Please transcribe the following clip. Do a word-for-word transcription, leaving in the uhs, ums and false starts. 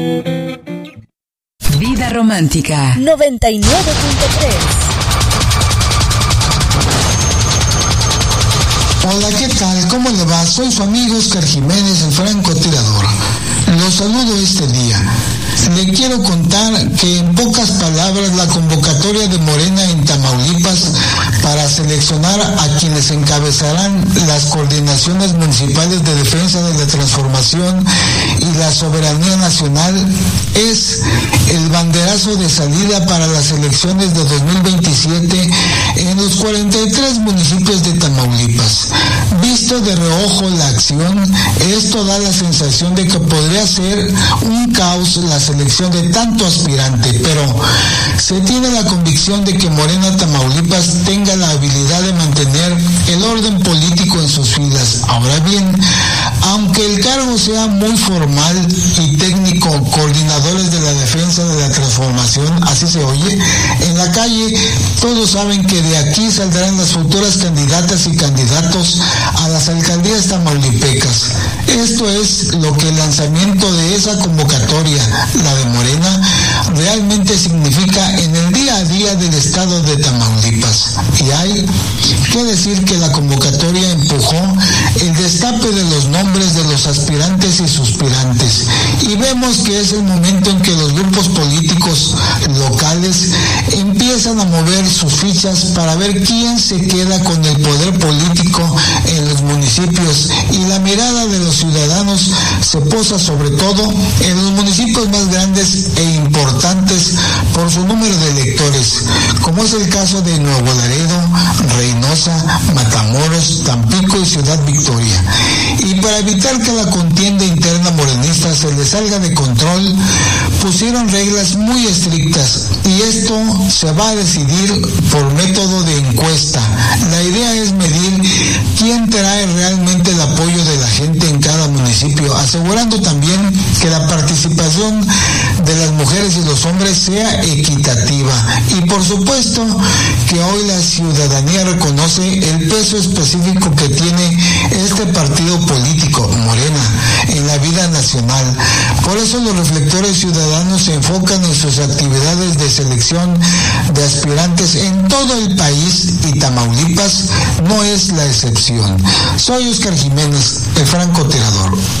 Vida Romántica noventa y nueve punto tres. Hola, ¿qué tal? ¿Cómo le va? Soy su amigo Oscar Jiménez, el francotirador. Los saludo este día. Le quiero contar que en pocas palabras la convocatoria de Morena en Tamaulipas para seleccionar a quienes encabezarán las coordinaciones municipales de defensa de la transformación y la soberanía nacional es el banderazo de salida para las elecciones de dos mil veintisiete en los cuarenta y tres municipios de Tamaulipas. Visto de reojo la acción, esto da la sensación de que podría ser un caos la selección de tanto aspirante, pero se tiene la convicción de que Morena Tamaulipas tenga la habilidad de mantener el orden político en sus filas. Ahora bien, aunque el cargo sea muy formal y técnico, coordinadores de la defensa de la transformación, así se oye, en la calle todos saben que de aquí saldrán las futuras candidatas y candidatos a las alcaldías tamaulipecas. Esto es lo que el lanzamiento de esa convocatoria, la de Morena, realmente significa en el día a día del estado de Tamaulipas. Y hay que decir que la convocatoria empujó el destape de los nombres de los aspirantes y suspirantes. Y vemos que es el momento en que los grupos políticos locales empiezan a mover sus fichas para ver quién se queda con el poder político en los municipios, y la mirada de los ciudadanos se posa sobre todo en los municipios más grandes e importantes por su número de electores, como es el caso de Nuevo Laredo, Reynosa, Matamoros, Tampico y Ciudad Victoria. Y para evitar que la contienda interna morenista se le salga de control, pusieron reglas muy estrictas, y esto se va a decidir por método de encuesta. La idea es medir quién trae realmente el apoyo de la gente en cada municipio, asegurando también que la participación de las mujeres y los hombres sea equitativa. Y por supuesto que hoy la ciudadanía reconoce el peso específico que tiene este partido político, Morena, en la vida nacional. Por eso los reflectores ciudadanos se enfocan en sus actividades de selección de aspirantes en todo el país, y Tamaulipas no es la excepción. Soy Oscar Jiménez, el francotirador.